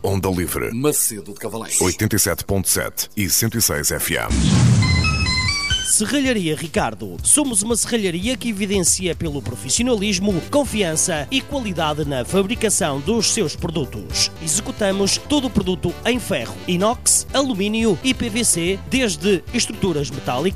Onda Livre. Macedo de Cavaleiros. 87.7 e 106 FM. Serralharia Ricardo. Somos uma serralharia que evidencia pelo profissionalismo, confiança e qualidade na fabricação dos seus produtos. Executamos todo o produto em ferro, inox, alumínio e PVC, desde estruturas metálicas